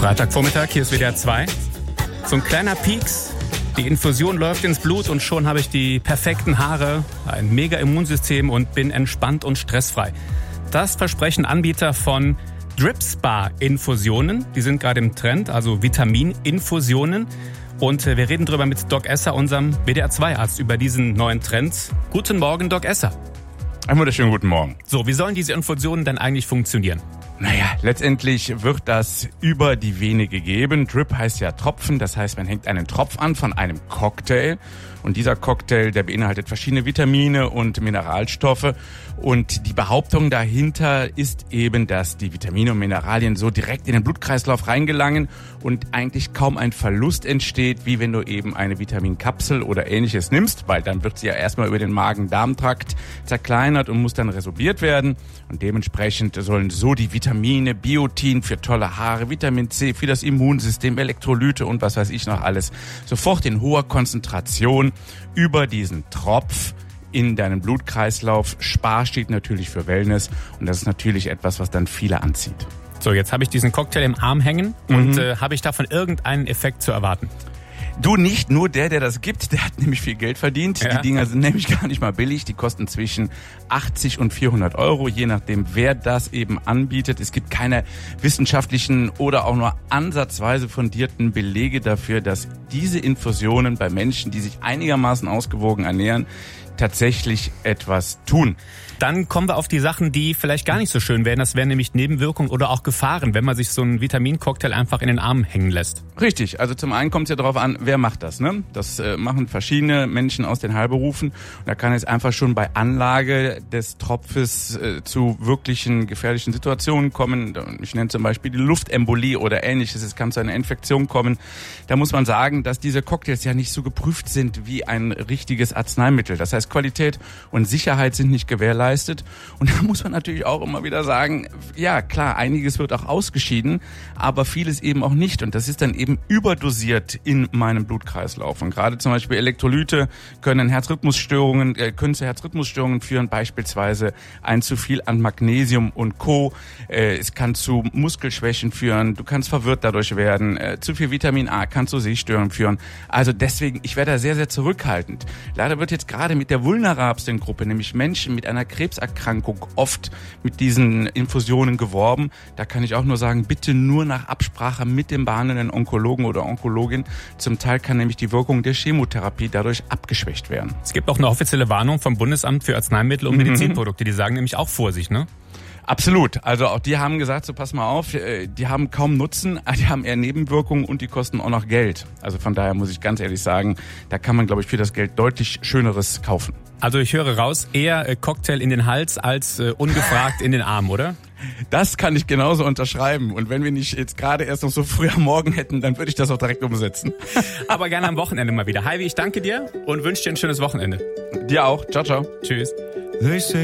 Freitagvormittag, hier ist WDR 2. So ein kleiner Pieks, die Infusion läuft ins Blut und schon habe ich die perfekten Haare, ein mega Immunsystem und bin entspannt und stressfrei. Das versprechen Anbieter von Drip Spa Infusionen. Die sind gerade im Trend, also Vitamininfusionen. Und wir reden drüber mit Doc Esser, unserem WDR 2 Arzt, über diesen neuen Trend. Guten Morgen, Doc Esser. Einen wunderschönen guten Morgen. So, wie sollen diese Infusionen denn eigentlich funktionieren? Naja, letztendlich wird das über die Vene gegeben. Drip heißt ja Tropfen, das heißt, man hängt einen Tropf an von einem Cocktail. Und dieser Cocktail, der beinhaltet verschiedene Vitamine und Mineralstoffe. Und die Behauptung dahinter ist eben, dass die Vitamine und Mineralien so direkt in den Blutkreislauf reingelangen und eigentlich kaum ein Verlust entsteht, wie wenn du eben eine Vitaminkapsel oder Ähnliches nimmst, weil dann wird sie ja erstmal über den Magen-Darm-Trakt zerkleinert und muss dann resorbiert werden. Und dementsprechend sollen so die Vitamine, Biotin für tolle Haare, Vitamin C für das Immunsystem, Elektrolyte und was weiß ich noch alles, sofort in hoher Konzentration über diesen Tropf in deinen Blutkreislauf. Spa steht natürlich für Wellness und das ist natürlich etwas, was dann viele anzieht. So, jetzt habe ich diesen Cocktail im Arm hängen und habe ich davon irgendeinen Effekt zu erwarten? Du nicht, nur der das gibt, der hat nämlich viel Geld verdient. Ja. Die Dinger sind nämlich gar nicht mal billig. Die kosten zwischen 80 und 400 Euro, je nachdem, wer das eben anbietet. Es gibt keine wissenschaftlichen oder auch nur ansatzweise fundierten Belege dafür, dass diese Infusionen bei Menschen, die sich einigermaßen ausgewogen ernähren, tatsächlich etwas tun. Dann kommen wir auf die Sachen, die vielleicht gar nicht so schön wären. Das wären nämlich Nebenwirkungen oder auch Gefahren, wenn man sich so einen Vitamincocktail einfach in den Arm hängen lässt. Richtig, also zum einen kommt es ja darauf an, wer macht das, ne? Das machen verschiedene Menschen aus den Heilberufen. Und da kann es einfach schon bei Anlage des Tropfes zu wirklichen gefährlichen Situationen kommen. Ich nenne zum Beispiel die Luftembolie oder Ähnliches. Es kann zu einer Infektion kommen. Da muss man sagen, dass diese Cocktails ja nicht so geprüft sind wie ein richtiges Arzneimittel. Das heißt, Qualität und Sicherheit sind nicht gewährleistet. Und da muss man natürlich auch immer wieder sagen, ja klar, einiges wird auch ausgeschieden, aber vieles eben auch nicht. Und das ist dann eben überdosiert in meinem Blutkreislauf. Und gerade zum Beispiel Elektrolyte können zu Herzrhythmusstörungen führen, beispielsweise ein zu viel an Magnesium und Co. Es kann zu Muskelschwächen führen, du kannst verwirrt dadurch werden. Zu viel Vitamin A kann zu Sehstörungen führen. Also deswegen, ich werde da sehr, sehr zurückhaltend. Leider wird jetzt gerade mit der vulnerablen Gruppe, nämlich Menschen mit einer Krebserkrankung, oft mit diesen Infusionen geworben. Da kann ich auch nur sagen, bitte nur nach Absprache mit dem behandelnden Onkologen oder Onkologin. Zum Teil kann nämlich die Wirkung der Chemotherapie dadurch abgeschwächt werden. Es gibt auch eine offizielle Warnung vom Bundesamt für Arzneimittel und Medizinprodukte. Die sagen nämlich auch Vorsicht, ne? Absolut. Also auch die haben gesagt, so pass mal auf, die haben kaum Nutzen, die haben eher Nebenwirkungen und die kosten auch noch Geld. Also von daher muss ich ganz ehrlich sagen, da kann man, glaube ich, für das Geld deutlich Schöneres kaufen. Also ich höre raus, eher Cocktail in den Hals als ungefragt in den Arm, oder? Das kann ich genauso unterschreiben. Und wenn wir nicht jetzt gerade erst noch so früh am Morgen hätten, dann würde ich das auch direkt umsetzen. Aber gerne am Wochenende mal wieder. Heidi, ich danke dir und wünsche dir ein schönes Wochenende. Dir auch. Ciao, ciao. Tschüss.